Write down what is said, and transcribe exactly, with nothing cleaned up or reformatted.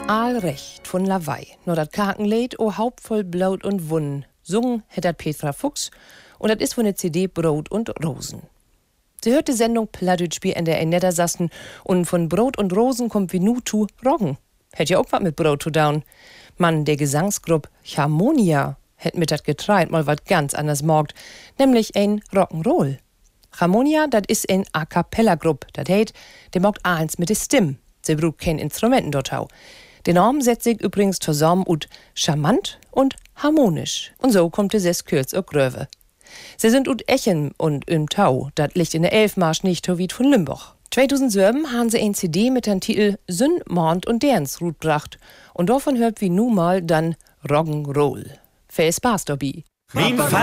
Aalrecht von Lawei, nur dat Kakenlied o Haupt voll Blaut und Wunn. Sungen hätt dat Petra Fuchs und dat is von der C D Brot und Rosen. Sie hört die Sendung Plattdeutsch in der Niedersachsen und von Brot und Rosen kommt wie nu zu Roggen. Hätt ja auch was mit Brot zu down. Mann, der Gesangsgruppe Harmonia hätt mit dat Getreid mal wat ganz anders morgt, nämlich ein Rock'n'Roll. Harmonia, dat is ein A-Cappella-Gruppe, dat heißt, der morgt eins mit de Stimm. Sie braucht kein Instrumenten dort hau. Der Norm setzt sich übrigens zusammen und charmant und harmonisch. Und so kommt es es kürz und gröve. Sie sind ut Echen und im Tau, dat liegt in der Elfmarsch nicht so weit von Limburg. zweitausendsieben haben sie ein C D mit dem Titel Sünn, Mond und Derns rutbracht. Und davon hört wie nu mal dann Rock'n'Roll. Viel Spaß dabei.